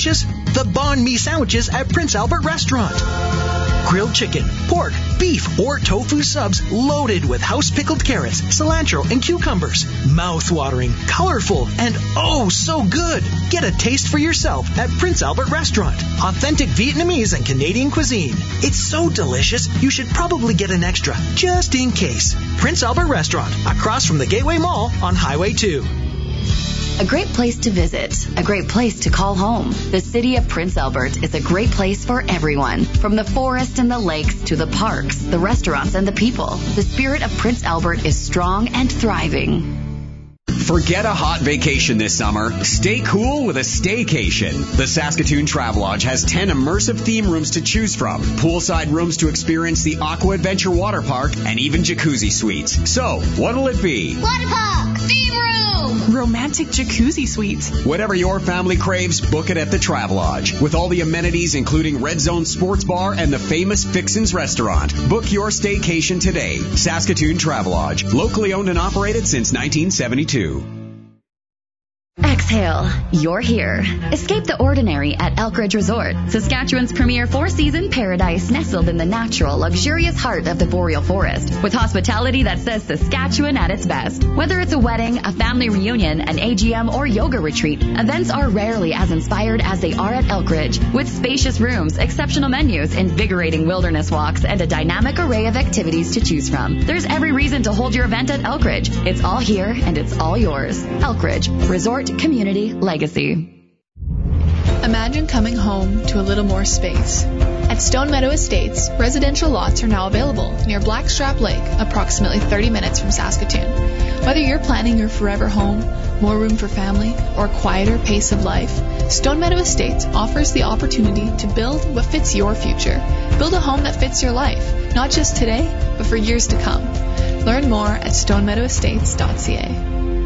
delicious? The Banh Mi sandwiches at Prince Albert Restaurant. Grilled chicken, pork, beef, or tofu subs loaded with house-pickled carrots, cilantro, and cucumbers. Mouth-watering, colorful, and oh so good. Get a taste for yourself at Prince Albert Restaurant. Authentic Vietnamese and Canadian cuisine. It's so delicious, you should probably get an extra, just in case. Prince Albert Restaurant, across from the Gateway Mall on Highway 2. A great place to visit, a great place to call home. The city of Prince Albert is a great place for everyone. From the forest and the lakes to the parks, the restaurants and the people. The spirit of Prince Albert is strong and thriving. Forget a hot vacation this summer. Stay cool with a staycation. The Saskatoon Travelodge has 10 immersive theme rooms to choose from, poolside rooms to experience the Aqua Adventure Water Park, and even jacuzzi suites. So, what'll it be? Water park! Theme room! Romantic jacuzzi suites. Whatever your family craves, book it at the Travelodge. With all the amenities, including Red Zone Sports Bar and the famous Fixin's Restaurant. Book your staycation today. Saskatoon Travelodge. Locally owned and operated since 1972. Exhale. You're here. Escape the ordinary at Elkridge Resort, Saskatchewan's premier four-season paradise nestled in the natural, luxurious heart of the boreal forest, with hospitality that says Saskatchewan at its best. Whether it's a wedding, a family reunion, an AGM, or yoga retreat, events are rarely as inspired as they are at Elkridge, with spacious rooms, exceptional menus, invigorating wilderness walks, and a dynamic array of activities to choose from. There's every reason to hold your event at Elkridge. It's all here and it's all yours. Elkridge Resort Community Legacy. Imagine coming home to a little more space. At Stone Meadow Estates, residential lots are now available near Blackstrap Lake, approximately 30 minutes from Saskatoon. Whether you're planning your forever home, more room for family, or a quieter pace of life, Stone Meadow Estates offers the opportunity to build what fits your future. Build a home that fits your life, not just today, but for years to come. Learn more at stonemeadowestates.ca.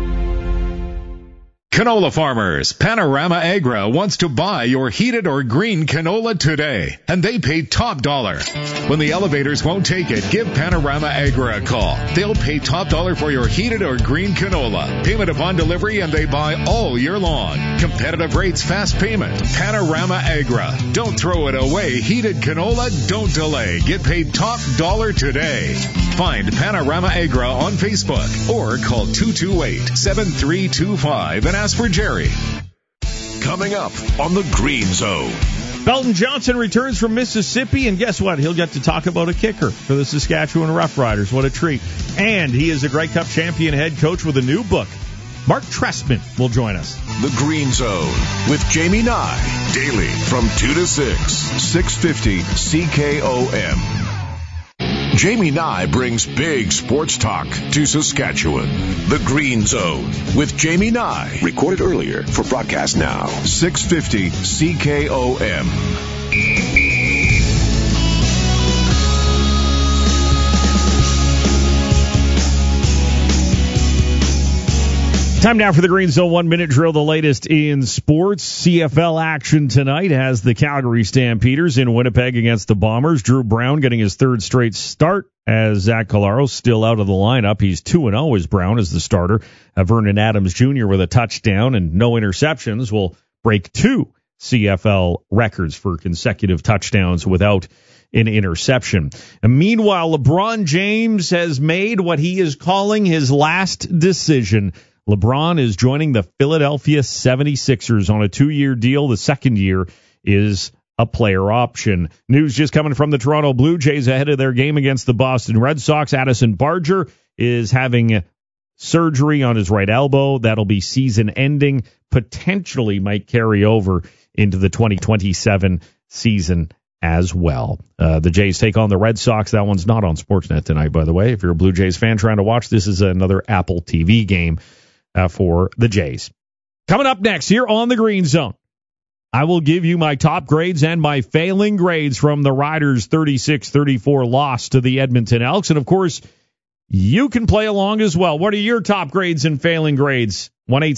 Canola farmers, Panorama Agra wants to buy your heated or green canola today, and they pay top dollar. When the elevators won't take it, give Panorama Agra a call. They'll pay top dollar for your heated or green canola. Payment upon delivery, and they buy all year long. Competitive rates, fast payment. Panorama Agra. Don't throw it away. Heated canola, don't delay. Get paid top dollar today. Find Panorama Agra on Facebook or call 228-7325 and ask for Jerry. Coming up on the Green Zone. Belton Johnson returns from Mississippi, and guess what? He'll get to talk about a kicker for the Saskatchewan Roughriders. What a treat. And he is a Grey Cup champion head coach with a new book. Mark Trestman will join us. The Green Zone with Jamie Nye. Daily from 2 to 6. 650 CKOM. Jamie Nye brings big sports talk to Saskatchewan. The Green Zone with Jamie Nye. Recorded earlier for broadcast now. 650 CKOM. Time now for the Green Zone 1-minute drill, the latest in sports. CFL action tonight has the Calgary Stampeders in Winnipeg against the Bombers. Drew Brown getting his third straight start as Zach Collaros still out of the lineup. He's 2-0 as Brown as the starter. Vernon Adams Jr. with a touchdown and no interceptions will break 2 CFL records for consecutive touchdowns without an interception. And meanwhile, LeBron James has made what he is calling his last decision. LeBron is joining the Philadelphia 76ers on a 2-year deal. The second year is a player option. News just coming from the Toronto Blue Jays ahead of their game against the Boston Red Sox. Addison Barger is having surgery on his right elbow. That'll be season ending. Potentially might carry over into the 2027 season as well. The Jays take on the Red Sox. That one's not on Sportsnet tonight, by the way. If you're a Blue Jays fan trying to watch, this is another Apple TV game for the Jays. Coming up next here on the Green Zone, I will give you my top grades and my failing grades from the Riders' 36-34 loss to the Edmonton Elks. And, of course, you can play along as well. What are your top grades and failing grades?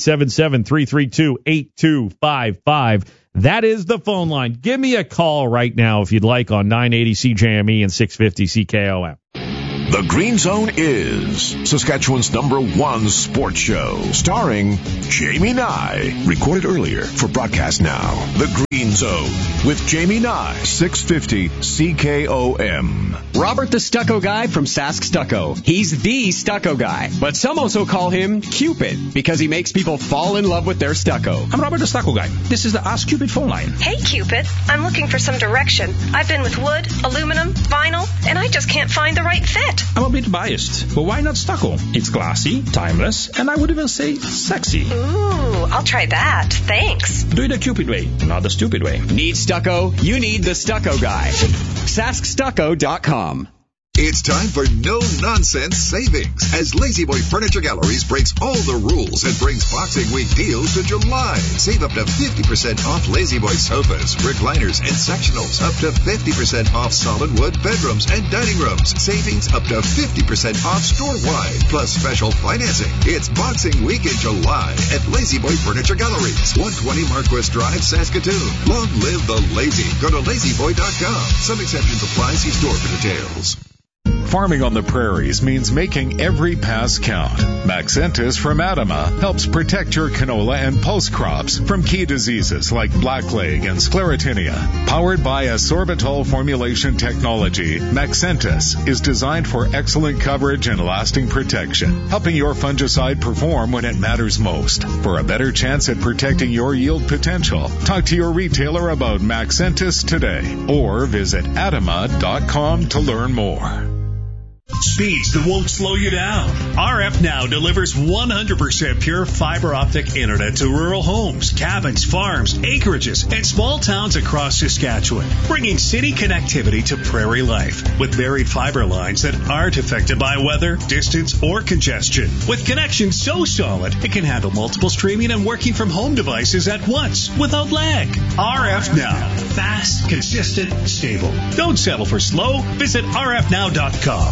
1-877-332-8255. That is the phone line. Give me a call right now if you'd like on 980 CJME and 650 CKOM. The Green Zone is Saskatchewan's #1 sports show, starring Jamie Nye. Recorded earlier for broadcast now. The Green Zone with Jamie Nye, 650 CKOM. Robert the Stucco Guy from Sask Stucco. He's the stucco guy, but some also call him Cupid because he makes people fall in love with their stucco. I'm Robert the Stucco Guy. This is the Ask Cupid phone line. Hey, Cupid. I'm looking for some direction. I've been with wood, aluminum, vinyl, and I just can't find the right fit. I'm a bit biased, but why not stucco? It's classy, timeless, and I would even say sexy. Ooh, I'll try that. Thanks. Do it the Cupid way, not the stupid way. Need stucco? You need the Stucco Guy. SaskStucco.com. It's time for no-nonsense savings as La-Z-Boy Furniture Galleries breaks all the rules and brings Boxing Week deals to July. Save up to 50% off La-Z-Boy sofas, recliners, and sectionals. Up to 50% off solid wood bedrooms and dining rooms. Savings up to 50% off store-wide, plus special financing. It's Boxing Week in July at La-Z-Boy Furniture Galleries, 120 Marquess Drive, Saskatoon. Long live the lazy. Go to lazyboy.com. Some exceptions apply. See store for details. Farming on the prairies means making every pass count. Maxentis from Adama helps protect your canola and pulse crops from key diseases like blackleg and sclerotinia. Powered by a sorbitol formulation technology, Maxentis is designed for excellent coverage and lasting protection, helping your fungicide perform when it matters most. For a better chance at protecting your yield potential, talk to your retailer about Maxentis today or visit adama.com to learn more. Speeds that won't slow you down. RF Now delivers 100% pure fiber optic internet to rural homes, cabins, farms, acreages, and small towns across Saskatchewan, bringing city connectivity to prairie life with varied fiber lines that aren't affected by weather, distance, or congestion. With connections so solid, it can handle multiple streaming and working from home devices at once without lag. RF Now. Fast, consistent, stable. Don't settle for slow. Visit rfnow.com.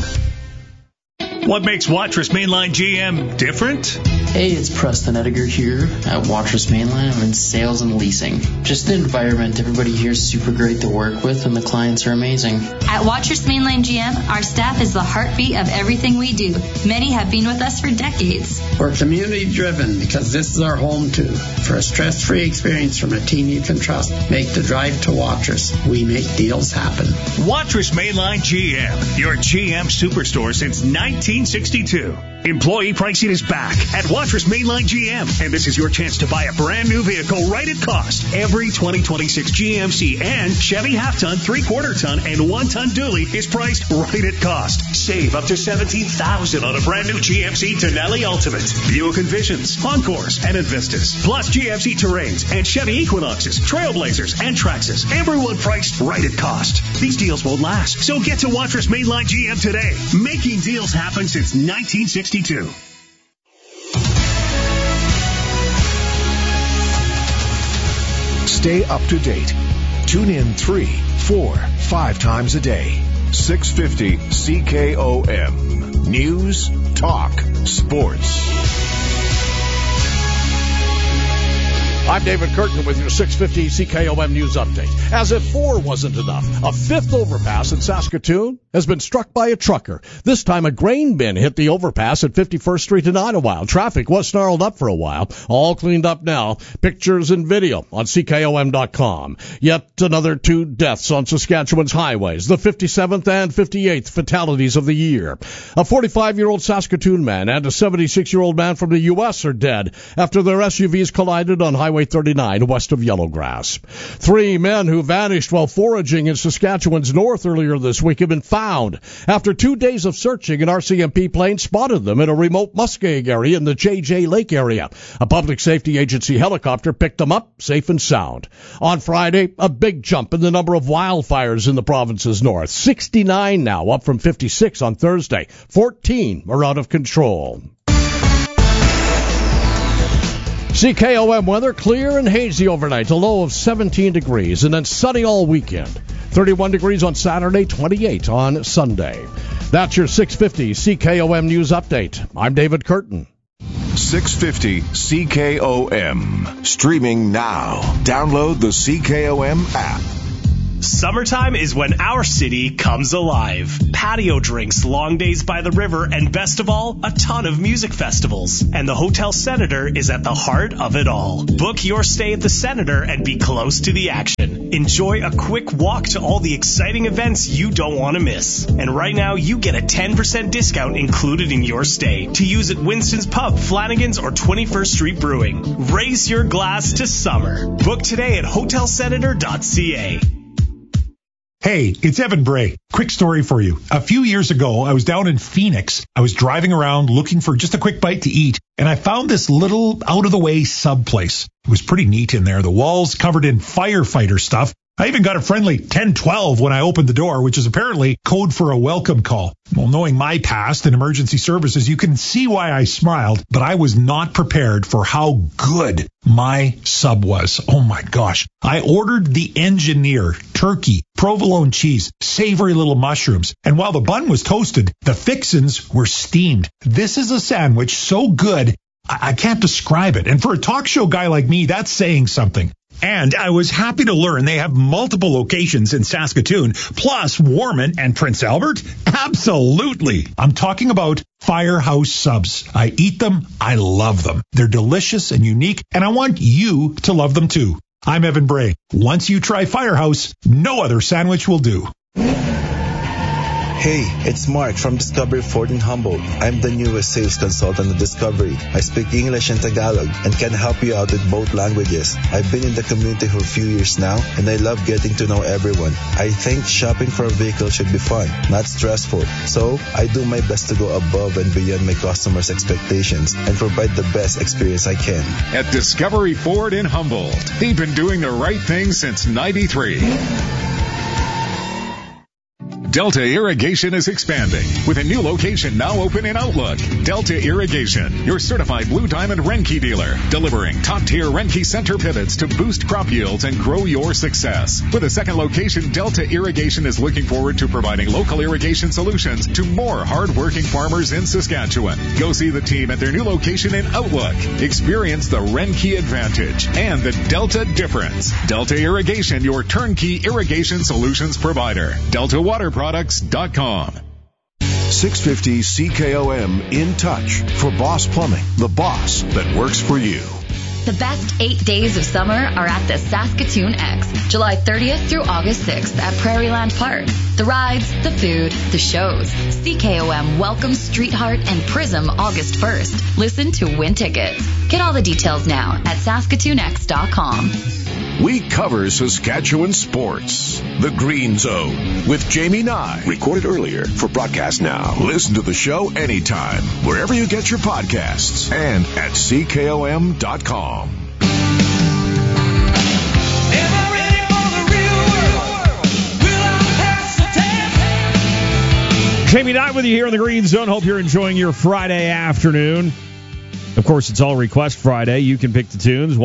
What makes Watrous Mainline GM different? Hey, it's Preston Ediger here at Watrous Mainline. I'm in sales and leasing. Just an environment everybody here is super great to work with, and the clients are amazing. At Watrous Mainline GM, our staff is the heartbeat of everything we do. Many have been with us for decades. We're community driven because this is our home too. For a stress-free experience from a team you can trust, make the drive to Watrous. We make deals happen. Watrous Mainline GM, your GM superstore since 1962. Employee pricing is back at Watrous Mainline GM, and this is your chance to buy a brand new vehicle right at cost. Every 2026 GMC and Chevy half-ton, 3/4-ton, and 1-ton dually is priced right at cost. Save up to $17,000 on a brand new GMC Denali Ultimate, Buick Envisions, Encores, and Invistas, plus GMC Terrains and Chevy Equinoxes, Trailblazers, and Traxxas. Everyone priced right at cost. These deals won't last, so get to Watrous Mainline GM today, making deals happen since 1962. Stay up to date. Tune in 3, 4, 5 times a day. 650 CKOM. News, talk, sports. I'm David Curtin with your 650 CKOM News Update. As if 4 wasn't enough, a 5th overpass in Saskatoon has been struck by a trucker. This time a grain bin hit the overpass at 51st Street in Idlewild. Traffic was snarled up for a while. All cleaned up now. Pictures and video on CKOM.com. Yet another 2 deaths on Saskatchewan's highways. The 57th and 58th fatalities of the year. A 45-year-old Saskatoon man and a 76-year-old man from the U.S. are dead after their SUVs collided on Highway 39 west of Yellowgrass. 3 men who vanished while foraging in Saskatchewan's north earlier this week have been found. After 2 days of searching, an RCMP plane spotted them in a remote muskeg area in the JJ Lake area. A public safety agency helicopter picked them up safe and sound. On Friday, a big jump in the number of wildfires in the province's north. 69 now, up from 56 on Thursday. 14 are out of control. CKOM weather, clear and hazy overnight, a low of 17 degrees, and then sunny all weekend. 31 degrees on Saturday, 28 on Sunday. That's your 650 CKOM News Update. I'm David Curtin. 650 CKOM. Streaming now. Download the CKOM app. Summertime is when our city comes alive. Patio drinks, long days by the river, and best of all, a ton of music festivals. And the Hotel Senator is at the heart of it all. Book your stay at the Senator and be close to the action. Enjoy a quick walk to all the exciting events you don't want to miss. And right now, you get a 10% discount included in your stay to use at Winston's Pub, Flanagan's, or 21st Street Brewing. Raise your glass to summer. Book today at hotelsenator.ca. Hey, it's Evan Bray. Quick story for you. A few years ago, I was down in Phoenix. I was driving around looking for just a quick bite to eat, and I found this little out-of-the-way sub place. It was pretty neat in there. The walls covered in firefighter stuff. I even got a friendly 1012 when I opened the door, which is apparently code for a welcome call. Well, knowing my past in emergency services, you can see why I smiled, but I was not prepared for how good my sub was. Oh my gosh. I ordered the engineer, turkey, provolone cheese, savory little mushrooms, and while the bun was toasted, the fixins were steamed. This is a sandwich so good, I can't describe it. And for a talk show guy like me, that's saying something. And I was happy to learn they have multiple locations in Saskatoon, plus Warman and Prince Albert. Absolutely. I'm talking about Firehouse Subs. I eat them. I love them. They're delicious and unique, and I want you to love them too. I'm Evan Bray. Once you try Firehouse, no other sandwich will do. Hey, it's Mark from Discovery Ford in Humboldt. I'm the newest sales consultant at Discovery. I speak English and Tagalog and can help you out with both languages. I've been in the community for a few years now, and I love getting to know everyone. I think shopping for a vehicle should be fun, not stressful. So, I do my best to go above and beyond my customers' expectations and provide the best experience I can. At Discovery Ford in Humboldt, they've been doing the right thing since '93. Delta Irrigation is expanding with a new location now open in Outlook. Delta Irrigation, your certified Blue Diamond Renke dealer, delivering top-tier Renke center pivots to boost crop yields and grow your success. With a second location, Delta Irrigation is looking forward to providing local irrigation solutions to more hard-working farmers in Saskatchewan. Go see the team at their new location in Outlook. Experience the Renke advantage and the Delta difference. Delta Irrigation, your turnkey irrigation solutions provider. DeltaWaterProducts.com. 650 CKOM In Touch for Boss Plumbing, the boss that works for you. The best 8 days of summer are at the Saskatoon X, July 30th through August 6th at Prairieland Park. The rides, the food, the shows. CKOM welcomes Streetheart and Prism August 1st. Listen to win tickets. Get all the details now at SaskatoonX.com. We cover Saskatchewan sports. The Green Zone with Jamie Nye. Recorded earlier for broadcast now. Listen to the show anytime, wherever you get your podcasts, and at CKOM.com. Jamie Nye with you here in the Green Zone. Hope you're enjoying your Friday afternoon. Of course, it's All Request Friday. You can pick the tunes,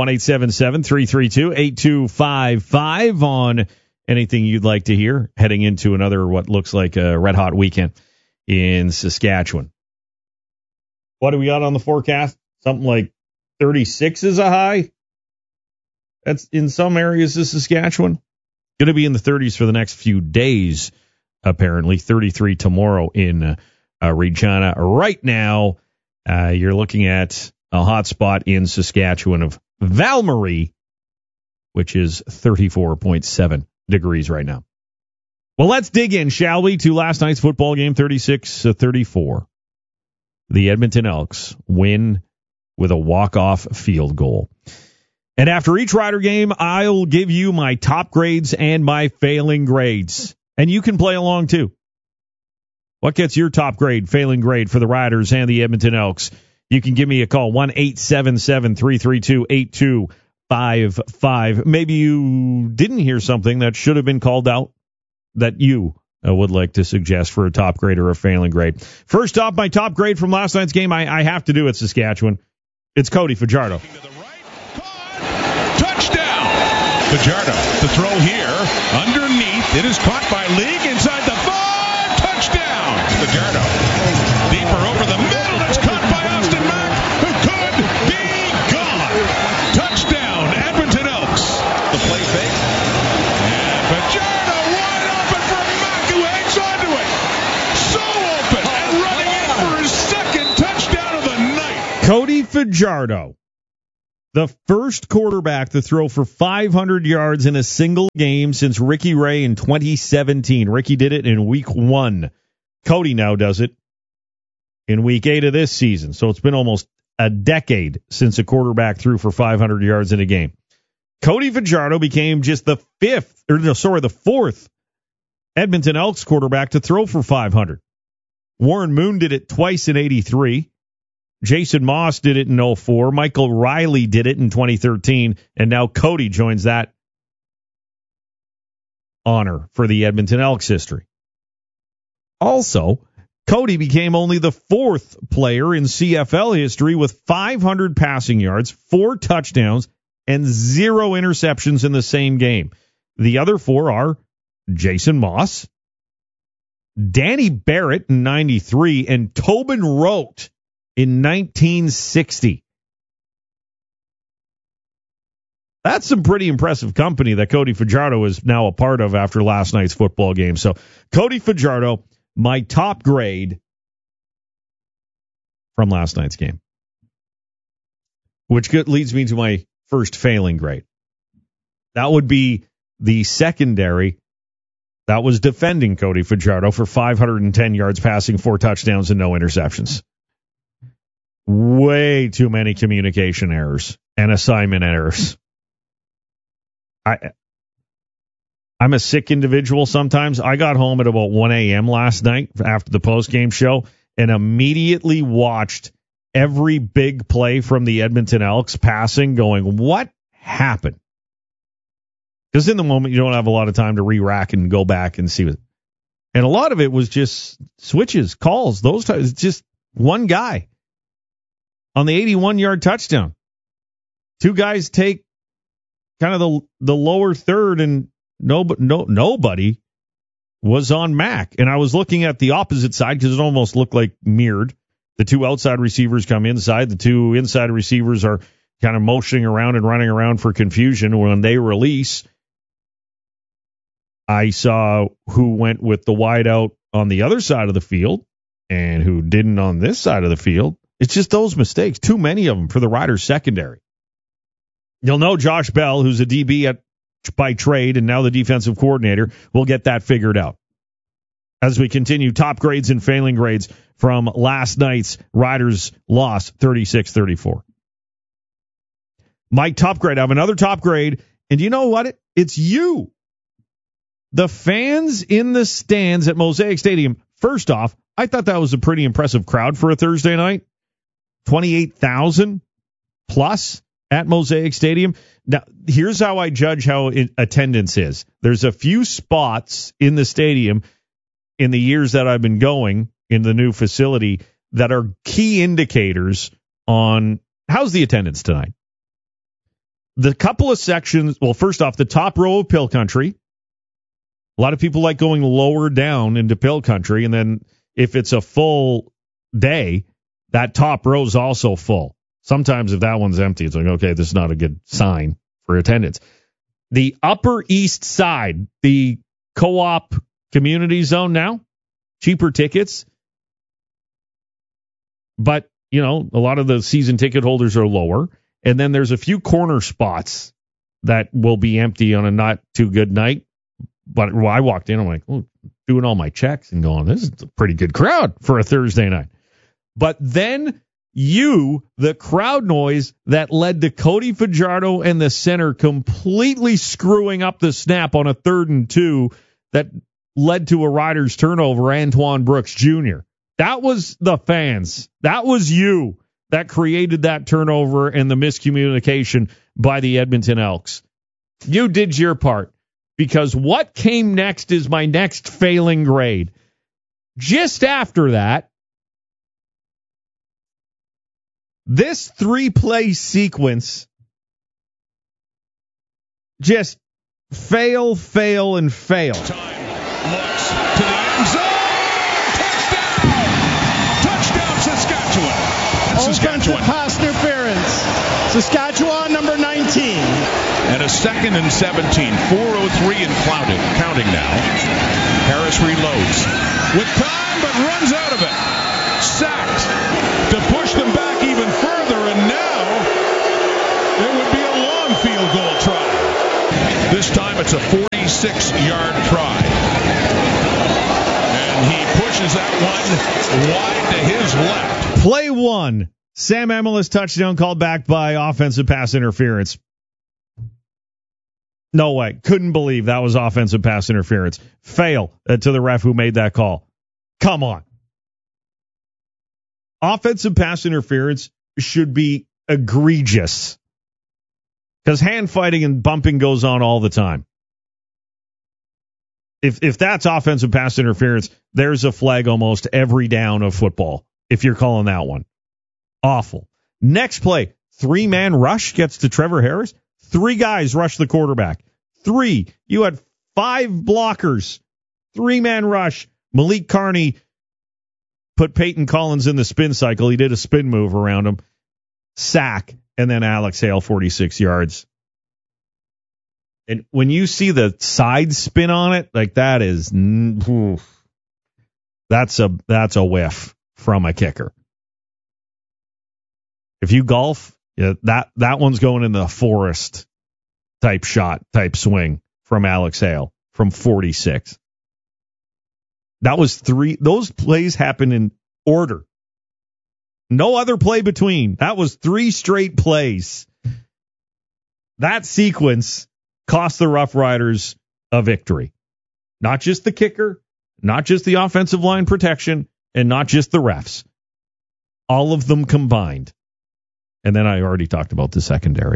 1-877-332-8255 on anything you'd like to hear heading into another what looks like a red-hot weekend in Saskatchewan. What do we got on the forecast? Something like 36 is a high. That's in some areas of Saskatchewan. Going to be in the 30s for the next few days, apparently. 33 tomorrow in Regina. Right now, you're looking at a hot spot in Saskatchewan of Val-Marie, which is 34.7 degrees right now. Well, let's dig in, shall we, to last night's football game, 36-34. The Edmonton Elks win with a walk-off field goal. And after each Rider game, I'll give you my top grades and my failing grades. And you can play along, too. What gets your top grade, failing grade for the Riders and the Edmonton Elks? You can give me a call, 1-877-332-8255. Maybe you didn't hear something that should have been called out that you would like to suggest for a top grade or a failing grade. First off, my top grade from last night's game, I have to do it, Saskatchewan. It's Cody Fajardo. Touchdown! Fajardo, the throw here, underneath. It is caught by League inside the 5. Touchdown! Fajardo, deeper over the middle. It's caught by Austin Mack, who could be gone. Touchdown, Edmonton Elks. The play fake. And Fajardo Fajardo, the first quarterback to throw for 500 yards in a single game since Ricky Ray in 2017. Ricky did it in week 1. Cody now does it in week 8 of this season. So it's been almost a decade since a quarterback threw for 500 yards in a game. Cody Fajardo became just the fourth Edmonton Elks quarterback to throw for 500. Warren Moon did it twice in 83. Jason Moss did it in 04. Michael Riley did it in 2013. And now Cody joins that honor for the Edmonton Elks history. Also, Cody became only the 4th player in CFL history with 500 passing yards, 4 touchdowns, and 0 interceptions in the same game. The other 4 are Jason Moss, Danny Barrett in 93, and Tobin Rote in 1960. That's some pretty impressive company that Cody Fajardo is now a part of after last night's football game. So, Cody Fajardo, my top grade from last night's game, which leads me to my first failing grade. That would be the secondary that was defending Cody Fajardo for 510 yards passing, 4 touchdowns, and no interceptions. Way too many communication errors and assignment errors. I'm a sick individual sometimes. I got home at about 1 a.m. last night after the postgame show and immediately watched every big play from the Edmonton Elks passing going, what happened? Because in the moment, you don't have a lot of time to re-rack and go back and see. And a lot of it was just switches, calls, those types. Just one guy on the 81-yard touchdown. 2 guys take kind of the lower third, and nobody was on Mac. And I was looking at the opposite side because it almost looked like mirrored. The 2 outside receivers come inside. The 2 inside receivers are kind of motioning around and running around for confusion. When they release, I saw who went with the wide out on the other side of the field and who didn't on this side of the field. It's just those mistakes. Too many of them for the Riders secondary. You'll know Josh Bell, who's a DB by trade and now the defensive coordinator, will get that figured out. As we continue, top grades and failing grades from last night's Riders loss, 36-34. My top grade, I have another top grade, and you know what? It's you. The fans in the stands at Mosaic Stadium. First off, I thought that was a pretty impressive crowd for a Thursday night. 28,000 plus at Mosaic Stadium. Now, here's how I judge how attendance is. There's a few spots in the stadium in the years that I've been going in the new facility that are key indicators on how's the attendance tonight. The couple of sections, well, first off, the top row of Pill Country. A lot of people like going lower down into Pill Country, and then if it's a full day, that top row is also full. Sometimes if that one's empty, it's like, okay, this is not a good sign for attendance. The Upper East Side, the co-op community zone now, cheaper tickets. But, you know, a lot of the season ticket holders are lower. And then there's a few corner spots that will be empty on a not too good night. But I walked in, I'm like, doing all my checks and going, this is a pretty good crowd for a Thursday night. But then the crowd noise that led to Cody Fajardo and the center completely screwing up the snap on a 3rd and 2 that led to a Riders turnover, Antoine Brooks Jr. That was the fans. That was you that created that turnover and the miscommunication by the Edmonton Elks. You did your part, because what came next is my next failing grade. Just after that, this 3-play sequence just fail, and fail. Time looks to the end zone. Touchdown, Saskatchewan. Offensive pass interference. Saskatchewan, number 19. And a 2nd and 17. 4:03 and counting now. Harris reloads with time, but runs out of it. Sacked to push them back even further, and now It's a 46-yard try. And he pushes that one wide to his left. Play one. Sam Emilus touchdown called back by offensive pass interference. No way. Couldn't believe that was offensive pass interference. Fail to the ref who made that call. Come on. Offensive pass interference should be egregious because hand fighting and bumping goes on all the time. If that's offensive pass interference, there's a flag almost every down of football if you're calling that one. Awful. Next play, 3-man rush gets to Trevor Harris. 3 guys rush the quarterback. 3. You had 5 blockers. 3-man rush. Malik Carney put Peyton Collins in the spin cycle. He did a spin move around him. Sack. And then Alex Hale, 46 yards. And when you see the side spin on it, like that is, that's a whiff from a kicker. If you golf, yeah, that one's going in the forest type shot, type swing from Alex Hale from 46. That was 3. Those plays happened in order. No other play between. That was 3 straight plays. That sequence cost the Rough Riders a victory. Not just the kicker, not just the offensive line protection, and not just the refs. All of them combined. And then I already talked about the secondary.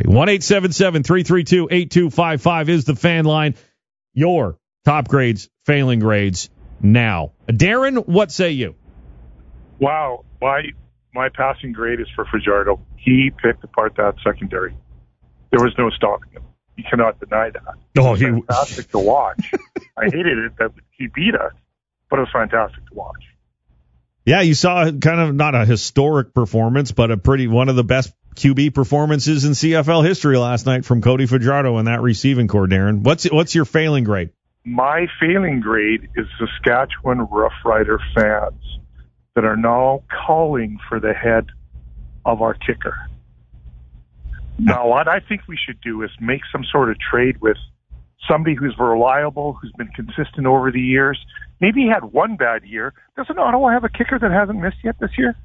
1-877-332-8255 is the fan line. Your top grades, failing grades now. Darren, what say you? Wow. My passing grade is for Fajardo. He picked apart that secondary. There was no stopping him. You cannot deny that. It was fantastic to watch. I hated it that he beat us, but it was fantastic to watch. Yeah, you saw kind of not a historic performance, but one of the best QB performances in CFL history last night from Cody Fajardo and that receiving core, Darren. What's your failing grade? My failing grade is Saskatchewan Rough Rider fans that are now calling for the head of our kicker. Now, what I think we should do is make some sort of trade with somebody who's reliable, who's been consistent over the years. Maybe he had one bad year. Doesn't Ottawa have a kicker that hasn't missed yet this year?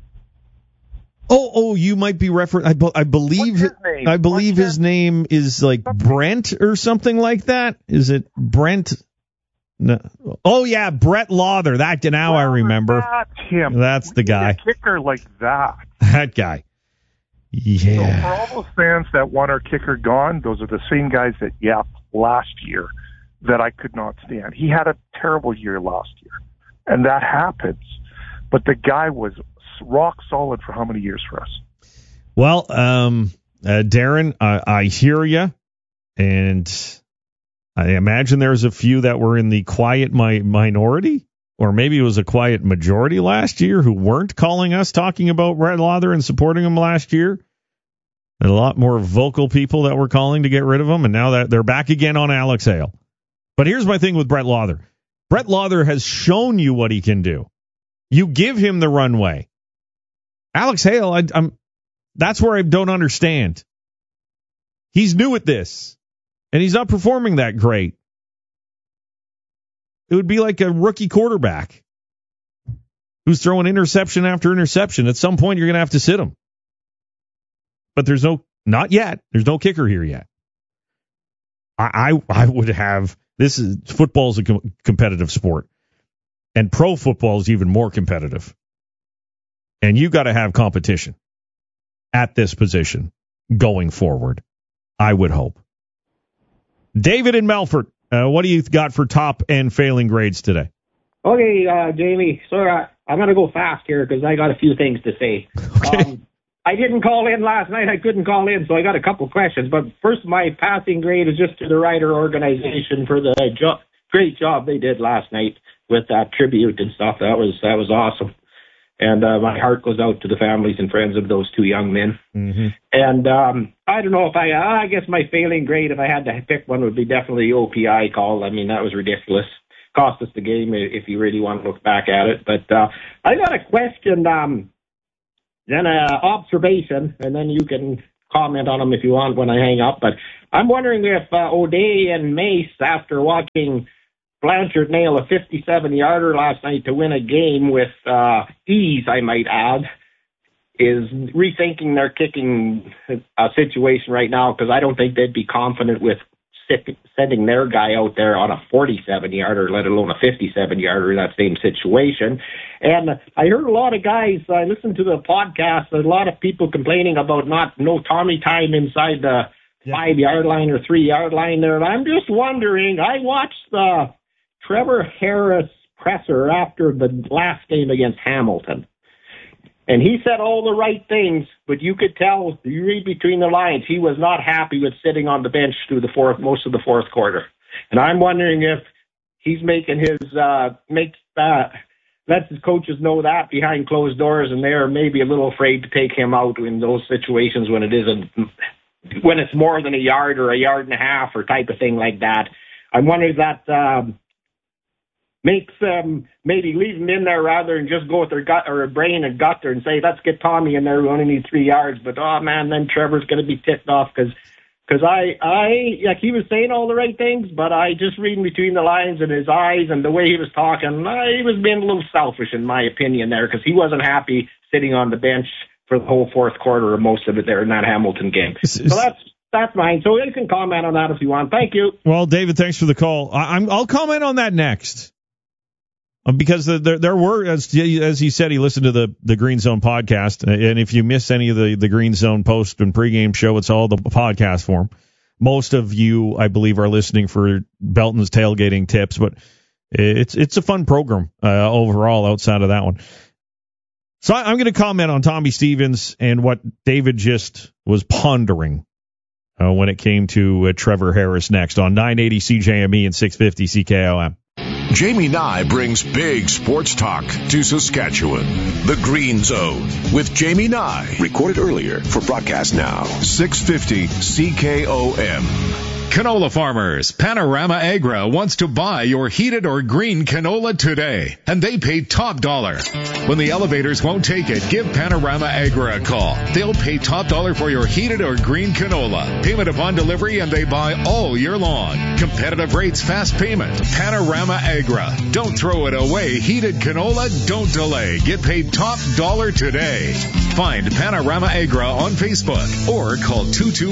Oh, you might be referring. I believe his name is like Brent or something like that. Is it Brent? No. Oh yeah, Brett Lauther. Now I remember. That's him. That's the guy. A kicker like that. That guy. Yeah. So for all those fans that want our kicker gone, those are the same guys that yapped last year that I could not stand. He had a terrible year last year, and that happens. But the guy was rock solid for how many years for us? Well, Darren, I hear you, and I imagine there's a few that were in the quiet minority, or maybe it was a quiet majority last year who weren't calling us, talking about Brett Lauther and supporting him last year. And a lot more vocal people that were calling to get rid of him, and now that they're back again on Alex Hale. But here's my thing with Brett Lauther. Brett Lauther has shown you what he can do. You give him the runway. Alex Hale, that's where I don't understand. He's new at this, and he's not performing that great. It would be like a rookie quarterback who's throwing interception after interception. At some point, you're going to have to sit him. But not yet. There's no kicker here yet. I would have, football is a competitive sport, and pro football is even more competitive. And you got to have competition at this position going forward, I would hope. David in Melfort, what do you got for top and failing grades today? Okay, Jamie, sorry, I'm going to go fast here because I got a few things to say. Okay. I didn't call in last night. I couldn't call in, so I got a couple questions. But first, my passing grade is just to the Rider organization for the great job they did last night with that tribute and stuff. That was awesome. And my heart goes out to the families and friends of those 2 young men. Mm-hmm. And I don't know if I guess my failing grade, if I had to pick one, would be definitely the OPI call. I mean, that was ridiculous. Cost us the game if you really want to look back at it. But I got a question, then an observation, and then you can comment on them if you want when I hang up. But I'm wondering if O'Day and Mace, after watching Blanchard nail a 57-yarder last night to win a game with ease, I might add, is rethinking their kicking situation right now, because I don't think they'd be confident with sending their guy out there on a 47-yarder, let alone a 57-yarder in that same situation. And I heard a lot of guys, I listened to the podcast, a lot of people complaining about no Tommy time inside the 5-yard line or 3-yard line there. And I'm just wondering, I watched the Trevor Harris presser after the last game against Hamilton. And he said all the right things, but you could tell, you read between the lines, he was not happy with sitting on the bench through most of the fourth quarter. And I'm wondering if he's making lets his coaches know that behind closed doors, and they're maybe a little afraid to take him out in those situations when it's more than a yard or a yard and a half or type of thing like that. I'm wondering if that makes them maybe leave him in there rather than just go with their gut or brain and gutter and say, let's get Tommy in there. We only need 3 yards. But, oh, man, then Trevor's going to be ticked off because like he was saying all the right things, but I just reading between the lines and his eyes and the way he was talking, he was being a little selfish in my opinion there, because he wasn't happy sitting on the bench for the whole fourth quarter or most of it there in that Hamilton game. So that's mine. So you can comment on that if you want. Thank you. Well, David, thanks for the call. I'll comment on that next. Because there were, as he said, he listened to the Green Zone podcast, and if you miss any of the Green Zone post and pregame show, it's all the podcast form. Most of you, I believe, are listening for Belton's tailgating tips, but it's a fun program overall outside of that one. So I'm going to comment on Tommy Stevens and what David just was pondering when it came to Trevor Harris next on 980 CJME and 650 CKOM. Jamie Nye brings big sports talk to Saskatchewan. The Green Zone with Jamie Nye. Recorded earlier for broadcast now. 650 CKOM. Canola farmers, Panorama Agra wants to buy your heated or green canola today, and they pay top dollar. When the elevators won't take it, give Panorama Agra a call. They'll pay top dollar for your heated or green canola. Payment upon delivery, and they buy all year long. Competitive rates, fast payment. Panorama Agra. Don't throw it away. Heated canola, don't delay. Get paid top dollar today. Find Panorama Agra on Facebook or call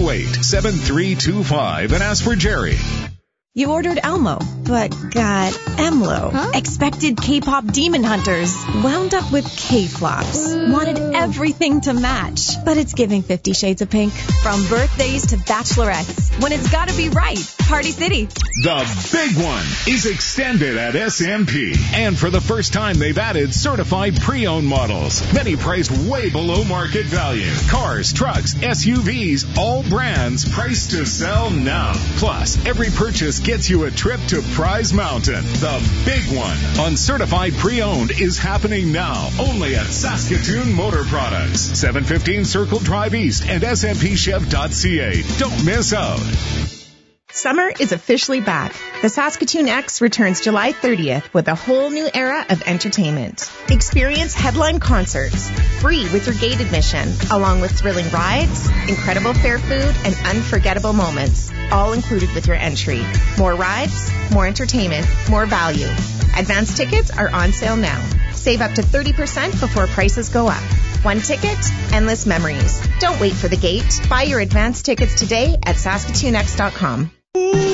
228-7325 and ask for Jerry. You ordered Elmo, but got Emlo. Huh? Expected K-pop demon hunters. Wound up with K-flops. Wanted everything to match, but it's giving 50 Shades of Pink. From birthdays to bachelorettes, when it's gotta be right. Party City. The big one is extended at SMP. And for the first time, they've added certified pre-owned models. Many priced way below market value. Cars, trucks, SUVs, all brands priced to sell now. Plus, every purchase gets you a trip to Prize Mountain. The big one on certified pre-owned is happening now only at Saskatoon Motor Products, 715 Circle Drive East and smpchev.ca. Don't miss out. Summer is officially back. The Saskatoon X returns July 30th with a whole new era of entertainment. Experience headline concerts, free with your gate admission, along with thrilling rides, incredible fair food, and unforgettable moments, all included with your entry. More rides, more entertainment, more value. Advance tickets are on sale now. Save up to 30% before prices go up. One ticket, endless memories. Don't wait for the gate. Buy your advance tickets today at SaskatoonX.com.